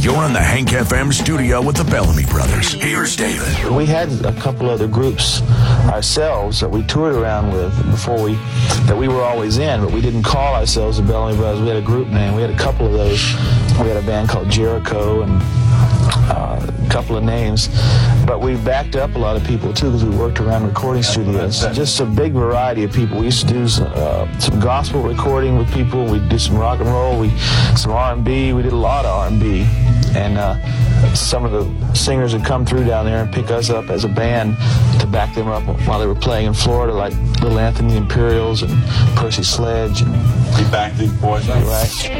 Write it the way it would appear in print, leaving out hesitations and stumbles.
You're in the Hank FM studio with the Bellamy Brothers. Here's David. We had a couple other groups ourselves that we toured around with before that we were always in, but we didn't call ourselves the Bellamy Brothers. We had a group name. We had a couple of those. We had a band called Jericho and a couple of names. But we backed up a lot of people, too, because we worked around recording studios. Just a big variety of people. We used to do some gospel recording with people. We'd do some rock and roll, some R&B. We did a lot of R&B. And some of the singers would come through down there and pick us up as a band to back them up while they were playing in Florida, like Little Anthony Imperials and Percy Sledge. And the Backstreet Boys. Right.